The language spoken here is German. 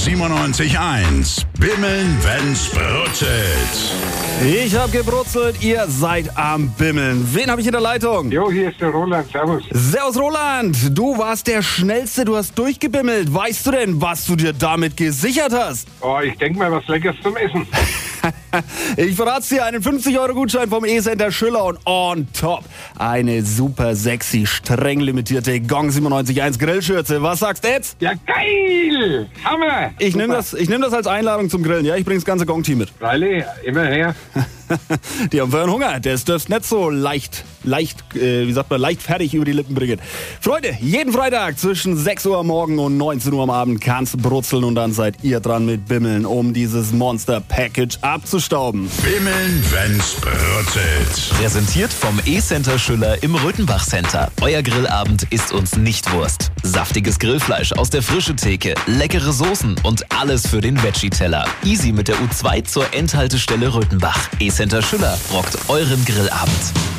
97.1. Bimmeln, wenn's brutzelt. Ich hab gebrutzelt, ihr seid am Bimmeln. Wen habe ich in der Leitung? Jo, hier ist der Roland, servus. Servus Roland, du warst der Schnellste, du hast durchgebimmelt. Weißt du denn, was du dir damit gesichert hast? Oh, ich denk mal, was Leckeres zum Essen. Ich verrat's dir, einen 50-Euro-Gutschein vom E-Center Schüller und on top eine super sexy, streng limitierte Gong 97.1 Grillschürze. Was sagst du jetzt? Ja, geil! Hammer! Ich nehm das als Einladung zum Grillen, ja? Ich bring das ganze Gong-Team mit. Freilich, immer her. Die haben vorhin Hunger, das dürfst nicht so leicht fertig über die Lippen bringen. Freunde, jeden Freitag zwischen 6 Uhr am Morgen und 19 Uhr am Abend kannst brutzeln und dann seid ihr dran mit Bimmeln, um dieses Monster-Package abzustauben. Bimmeln, wenn's brutzelt. Präsentiert vom E-Center Schüller im Röthenbach Center. Euer Grillabend ist uns nicht Wurst. Saftiges Grillfleisch aus der frischen Theke, leckere Soßen und alles für den Veggie-Teller. Easy mit der U2 zur Endhaltestelle Röthenbach. E-Center Schüller rockt euren Grillabend.